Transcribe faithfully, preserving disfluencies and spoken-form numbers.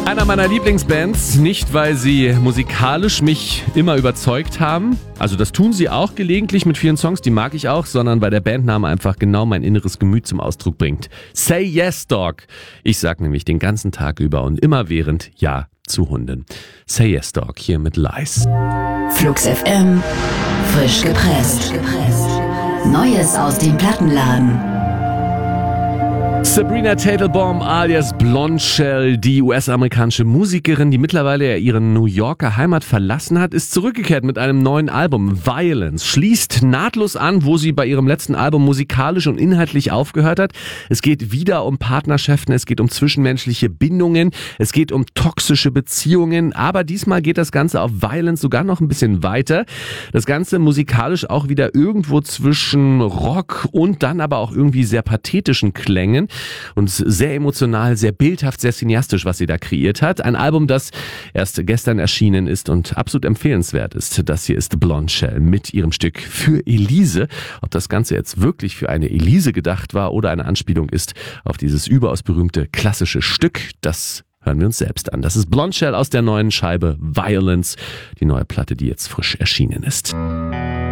Einer meiner Lieblingsbands, nicht weil sie musikalisch mich immer überzeugt haben, also das tun sie auch gelegentlich mit vielen Songs, die mag ich auch, sondern weil der Bandname einfach genau mein inneres Gemüt zum Ausdruck bringt. Say Yes Dog. Ich sag nämlich den ganzen Tag über und immerwährend Ja zu Hunden. Say Yes Dog hier mit Lies. Flux F M, frisch gepresst. Neues aus dem Plattenladen. Sabrina Teitelbaum alias Blondshell, die U S-amerikanische Musikerin, die mittlerweile ja ihre New Yorker Heimat verlassen hat, ist zurückgekehrt mit einem neuen Album. Violence schließt nahtlos an, wo sie bei ihrem letzten Album musikalisch und inhaltlich aufgehört hat. Es geht wieder um Partnerschaften, es geht um zwischenmenschliche Bindungen, es geht um toxische Beziehungen, aber diesmal geht das Ganze auf Violence sogar noch ein bisschen weiter. Das Ganze musikalisch auch wieder irgendwo zwischen Rock und dann aber auch irgendwie sehr pathetischen Klängen. Und sehr emotional, sehr bildhaft, sehr cineastisch, was sie da kreiert hat. Ein Album, das erst gestern erschienen ist und absolut empfehlenswert ist. Das hier ist Blondshell mit ihrem Stück Für Elise. Ob das Ganze jetzt wirklich für eine Elise gedacht war oder eine Anspielung ist auf dieses überaus berühmte klassische Stück, das hören wir uns selbst an. Das ist Blondshell aus der neuen Scheibe Violence, die neue Platte, die jetzt frisch erschienen ist.